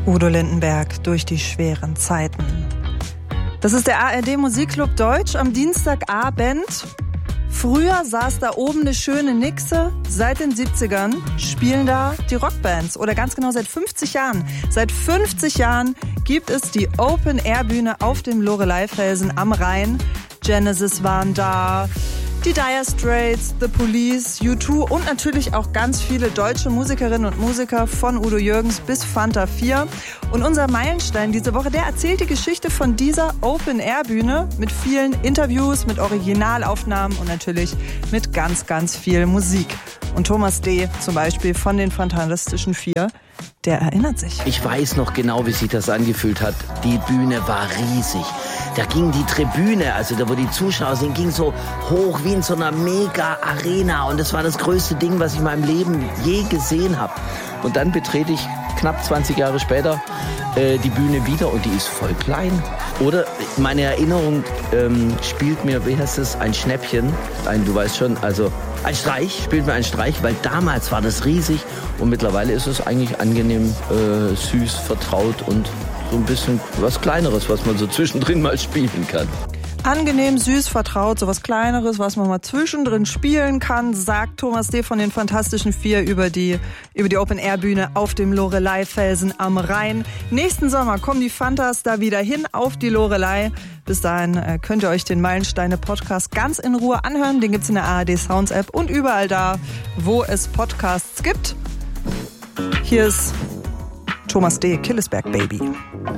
Udo Lindenberg durch die schweren Zeiten. Das ist der ARD Musikclub Deutsch am Dienstagabend. Früher saß da oben eine schöne Nixe. Seit den 70ern spielen da die Rockbands. Oder ganz genau seit 50 Jahren. Seit 50 Jahren gibt es die Open-Air-Bühne auf dem Loreleyfelsen am Rhein. Genesis waren da, die Dire Straits, The Police, U2 und natürlich auch ganz viele deutsche Musikerinnen und Musiker von Udo Jürgens bis Fanta 4. Und unser Meilenstein diese Woche, der erzählt die Geschichte von dieser Open-Air-Bühne mit vielen Interviews, mit Originalaufnahmen und natürlich mit ganz, ganz viel Musik. Und Thomas D. zum Beispiel von den Fantastischen Vier, der erinnert sich. Ich weiß noch genau, wie sich das angefühlt hat. Die Bühne war riesig. Da ging die Tribüne, also da wo die Zuschauer sind, ging so hoch wie in so einer Mega-Arena. Und das war das größte Ding, was ich in meinem Leben je gesehen habe. Und dann betrete ich knapp 20 Jahre später die Bühne wieder und die ist voll klein. Oder meine Erinnerung spielt mir, wie heißt es, ein Schnäppchen. Du weißt schon, also ein Streich, spielt mir ein Streich, weil damals war das riesig und mittlerweile ist es eigentlich angenehm, süß, vertraut und so ein bisschen was Kleineres, was man so zwischendrin mal spielen kann. Angenehm, süß, vertraut, so was Kleineres, was man mal zwischendrin spielen kann, sagt Thomas D. von den Fantastischen Vier über die Open-Air-Bühne auf dem Loreleyfelsen am Rhein. Nächsten Sommer kommen die Fantas da wieder hin auf die Loreley. Bis dahin könnt ihr euch den Meilensteine-Podcast ganz in Ruhe anhören. Den gibt's in der ARD Sounds-App und überall da, wo es Podcasts gibt. Hier ist Thomas D. Killesberg Baby.